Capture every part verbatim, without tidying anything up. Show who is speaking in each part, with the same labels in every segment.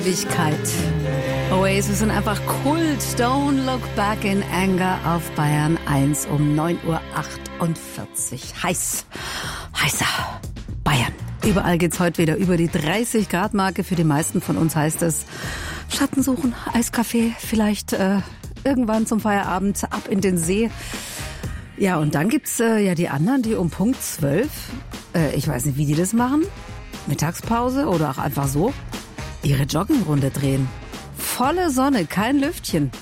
Speaker 1: Ewigkeit. Oasis sind einfach Kult. Don't look back in anger auf Bayern eins um neun Uhr achtundvierzig. Heiß. Heißer. Bayern. Überall geht's heute wieder über die dreißig Grad Marke. Für die meisten von uns heißt es Schatten suchen, Eiskaffee, vielleicht äh, irgendwann zum Feierabend ab in den See. Ja, und dann gibt's äh, ja die anderen, die um Punkt zwölf, äh, ich weiß nicht, wie die das machen, Mittagspause oder auch einfach so, ihre Joggingrunde drehen. Volle Sonne, kein Lüftchen.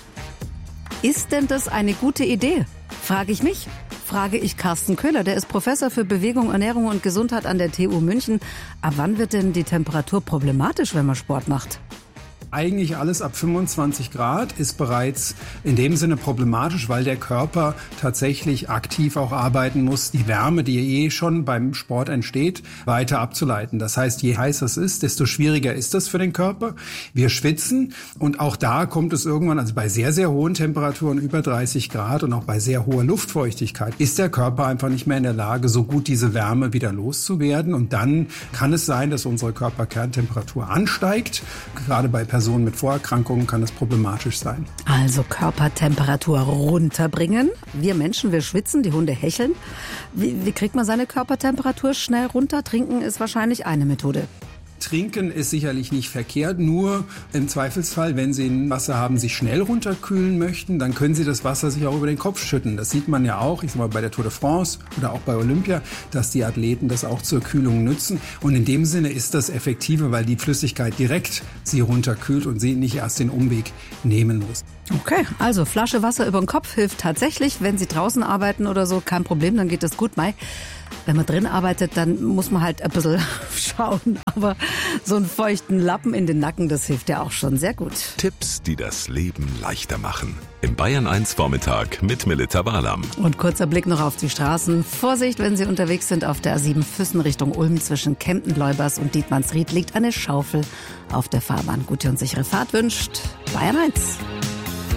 Speaker 1: Ist denn das eine gute Idee? Frage ich mich. Frage ich Carsten Köhler, der ist Professor für Bewegung, Ernährung und Gesundheit an der T U München. Ab wann wird denn die Temperatur problematisch, wenn man Sport macht?
Speaker 2: Eigentlich alles ab fünfundzwanzig Grad ist bereits in dem Sinne problematisch, weil der Körper tatsächlich aktiv auch arbeiten muss, die Wärme, die eh schon beim Sport entsteht, weiter abzuleiten. Das heißt, je heißer es ist, desto schwieriger ist das für den Körper. Wir schwitzen und auch da kommt es irgendwann, also bei sehr, sehr hohen Temperaturen, über dreißig Grad und auch bei sehr hoher Luftfeuchtigkeit, ist der Körper einfach nicht mehr in der Lage, so gut diese Wärme wieder loszuwerden. Und dann kann es sein, dass unsere Körperkerntemperatur ansteigt, gerade bei Personen Personen mit Vorerkrankungen kann das problematisch sein.
Speaker 1: Also Körpertemperatur runterbringen. Wir Menschen, wir schwitzen, die Hunde hecheln. Wie, wie kriegt man seine Körpertemperatur schnell runter? Trinken ist wahrscheinlich eine Methode.
Speaker 2: Trinken ist sicherlich nicht verkehrt, nur im Zweifelsfall, wenn Sie ein Wasser haben, sich schnell runterkühlen möchten, dann können Sie das Wasser sich auch über den Kopf schütten. Das sieht man ja auch, ich sag mal bei der Tour de France oder auch bei Olympia, dass die Athleten das auch zur Kühlung nutzen. Und in dem Sinne ist das effektiver, weil die Flüssigkeit direkt Sie runterkühlt und Sie nicht erst den Umweg nehmen muss.
Speaker 1: Okay, also Flasche Wasser über den Kopf hilft tatsächlich. Wenn Sie draußen arbeiten oder so, kein Problem, dann geht das gut. Mai. Wenn man drin arbeitet, dann muss man halt ein bisschen schauen. Aber so einen feuchten Lappen in den Nacken, das hilft ja auch schon sehr gut.
Speaker 3: Tipps, die das Leben leichter machen. Im Bayern eins Vormittag mit Melita Barlam.
Speaker 1: Und kurzer Blick noch auf die Straßen. Vorsicht, wenn Sie unterwegs sind auf der A sieben Füssen Richtung Ulm zwischen Kempten-Leubers und Dietmannsried liegt eine Schaufel auf der Fahrbahn. Gute und sichere Fahrt wünscht Bayern eins.